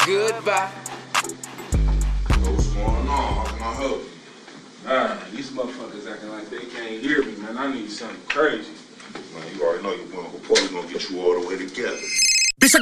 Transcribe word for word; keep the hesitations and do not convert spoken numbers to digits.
Goodbye. What's going on? How can I help you? Man, these motherfuckers acting like they can't hear me, man. I need something crazy. Man, you already know your boy Uncle Paulie gonna get you all the way together.